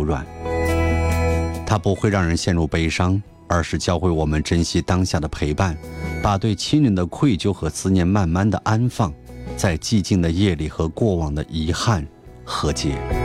柔软。它不会让人陷入悲伤，而是教会我们珍惜当下的陪伴，把对亲人的愧疚和思念慢慢的安放，在寂静的夜里和过往的遗憾和解。